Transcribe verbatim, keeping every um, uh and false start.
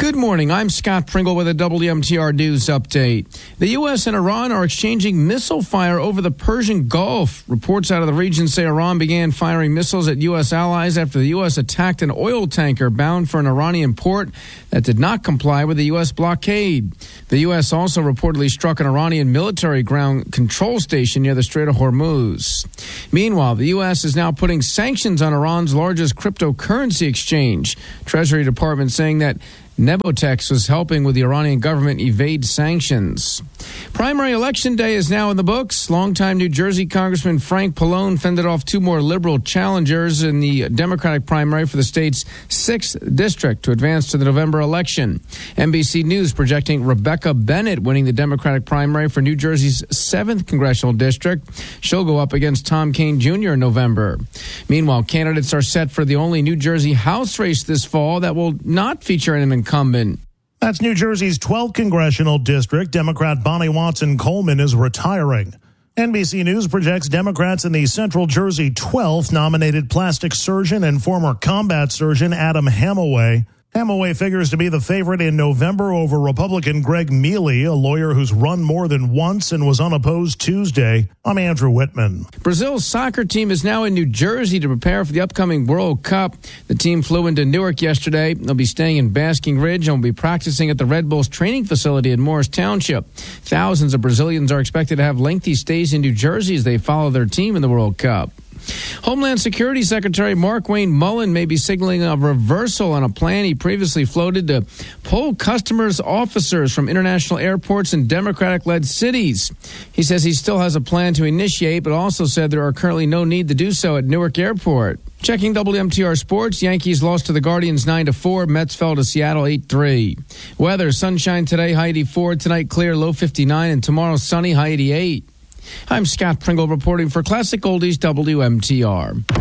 Good morning. I'm Scott Pringle with a W M T R News update. The U S and Iran are exchanging missile fire over the Persian Gulf. Reports out of the region say Iran began firing missiles at U S allies after the U S attacked an oil tanker bound for an Iranian port that did not comply with the U S blockade. The U S also reportedly struck an Iranian military ground control station near the Strait of Hormuz. Meanwhile, the U S is now putting sanctions on Iran's largest cryptocurrency exchange. Treasury Department saying that Nebotex was helping with the Iranian government evade sanctions. Primary election day is now in the books. Longtime New Jersey Congressman Frank Pallone fended off two more liberal challengers in the Democratic primary for the state's sixth district to advance to the November election. N B C News projecting Rebecca Bennett winning the Democratic primary for New Jersey's seventh congressional district. She'll go up against Tom Kean Junior in November. Meanwhile, candidates are set for the only New Jersey House race this fall that will not feature an incumbent. That's New Jersey's twelfth congressional district. Democrat Bonnie Watson Coleman is retiring. N B C News projects Democrats in the Central Jersey twelfth nominated plastic surgeon and former combat surgeon Adam Hamaway. Hamaway figures to be the favorite in November over Republican Greg Mealy, a lawyer who's run more than once and was unopposed Tuesday. I'm Andrew Whitman. Brazil's soccer team is now in New Jersey to prepare for the upcoming World Cup. The team flew into Newark yesterday. They'll be staying in Basking Ridge and will be practicing at the Red Bulls training facility in Morris Township. Thousands of Brazilians are expected to have lengthy stays in New Jersey as they follow their team in the World Cup. Homeland Security Secretary Markwayne Mullin may be signaling a reversal on a plan he previously floated to pull customers officers from international airports in Democratic-led cities. He says he still has a plan to initiate, but also said there are currently no need to do so at Newark Airport. Checking W M T R Sports, Yankees lost to the Guardians nine to four. Mets fell to Seattle eight three. Weather, sunshine today, high eighty-four. Tonight clear, low fifty-nine. And tomorrow sunny, high eighty-eight. I'm Scott Pringle reporting for Classic Oldies W M T R.